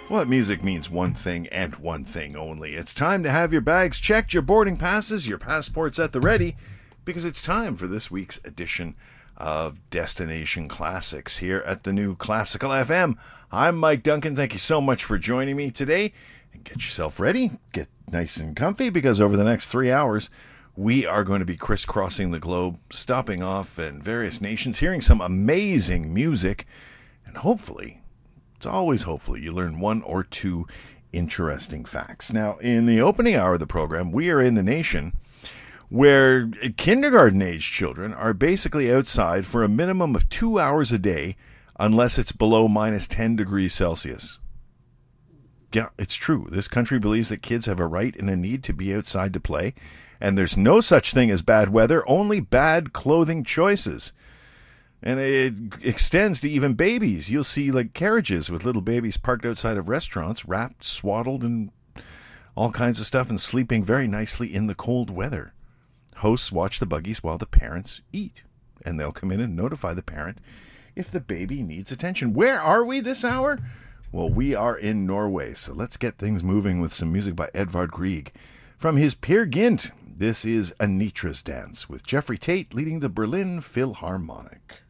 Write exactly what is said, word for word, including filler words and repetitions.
Well, music means one thing and one thing only. It's time to have your bags checked, your boarding passes, your passports at the ready, because it's time for this week's edition of Destination Classics here at the new Classical F M. I'm Mike Duncan. Thank you so much for joining me today. And get yourself ready, get nice and comfy, because over the next three hours, we are going to be crisscrossing the globe, stopping off in various nations, hearing some amazing music, and hopefully, it's always hopefully, you learn one or two interesting facts. Now, in the opening hour of the program, we are in the nation where kindergarten-age children are basically outside for a minimum of two hours a day unless it's below minus ten degrees Celsius. Yeah, it's true. This country believes that kids have a right and a need to be outside to play, and there's no such thing as bad weather, only bad clothing choices. And it extends to even babies. You'll see like carriages with little babies parked outside of restaurants, wrapped, swaddled, and all kinds of stuff, and sleeping very nicely in the cold weather. Hosts watch the buggies while the parents eat, and they'll come in and notify the parent if the baby needs attention. Where are we this hour? Well, we are in Norway, so let's get things moving with some music by Edvard Grieg. From his Peer Gynt, this is Anitra's Dance, with Jeffrey Tate leading the Berlin Philharmonic.